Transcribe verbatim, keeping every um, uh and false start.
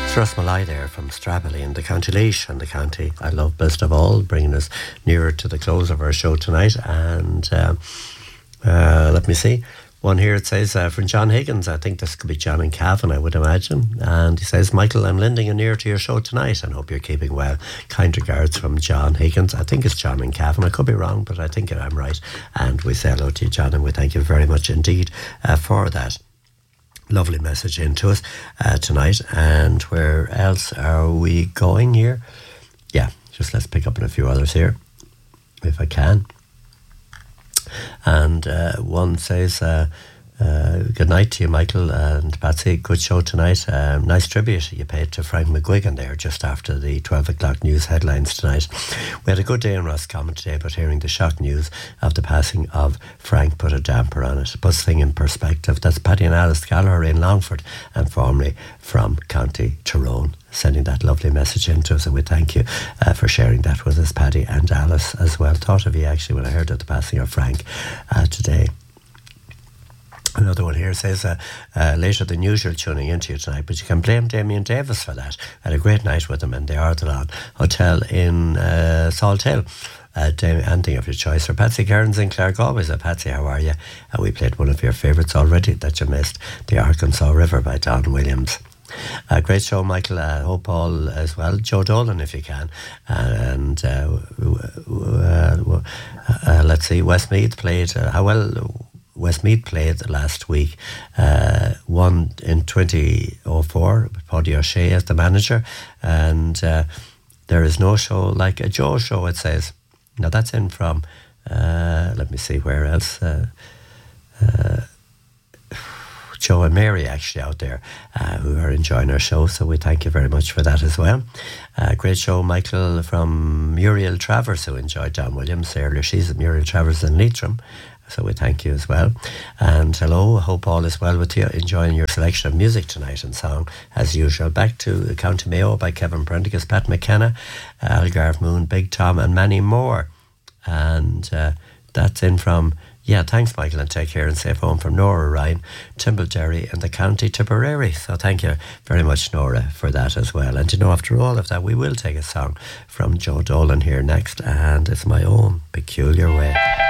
Malai there from Strabally in the County Laois and the county I love best of all, bringing us nearer to the close of our show tonight. And uh, uh, let me see. One here, it says uh, from John Higgins. I think this could be John and Cavan, I would imagine. And he says, Michael, I'm lending an ear to your show tonight and hope you're keeping well. Kind regards from John Higgins. I think it's John and Cavan. I could be wrong, but I think I'm right. And we say hello to you, John, and we thank you very much indeed uh, for that. Lovely message into us uh, tonight. And where else are we going here? Yeah, just let's pick up on a few others here, if I can. And uh, one says, uh, uh, good night to you, Michael and Patsy. Good show tonight. Um, nice tribute you paid to Frank McGuigan there just after the twelve o'clock news headlines tonight. We had a good day in Roscommon today, but hearing the shock news of the passing of Frank put a damper on it. Puts things in perspective. That's Paddy and Alice Gallagher in Longford and formerly from County Tyrone, sending that lovely message into us, and we thank you uh, for sharing that with us, Paddy and Alice as well. Thought of you actually when I heard of the passing of Frank uh, today. Another one here says, uh, uh, later than usual tuning into you tonight, but you can blame Damien Davis for that. I had a great night with him in the Ardalan Hotel in uh, Salt Hill. Uh, anything of your choice. For Patsy Cairns in Clark, always. Uh, Patsy, how are you? Uh, we played one of your favourites already that you missed, The Arkansas River by Don Williams. Uh, great show, Michael. I uh, hope all as well. Joe Dolan, if you can. And uh, uh, uh, let's see, Westmeath played, uh, how well Westmeath played last week. Uh, won in twenty oh four, Paddy O'Shea as the manager. And uh, there is no show like a Joe show, it says. Now that's in from, uh, let me see where else. Uh, uh, Joe and Mary actually out there uh, who are enjoying our show, so we thank you very much for that as well. Uh, great show, Michael, from Muriel Travers, who enjoyed Don Williams earlier. She's at Muriel Travers in Leitrim, so we thank you as well. And hello, hope all is well with you, enjoying your selection of music tonight and song as usual. Back to County Mayo by Kevin Prendergast, Pat McKenna, uh, Algarve Moon, Big Tom and many more. And uh, that's in from, yeah, thanks Michael, and take care and safe home from Nora Ryan, Timblederry in the County Tipperary. So thank you very much, Nora, for that as well. And you know, after all of that, we will take a song from Joe Dolan here next, and it's My Own Peculiar Way.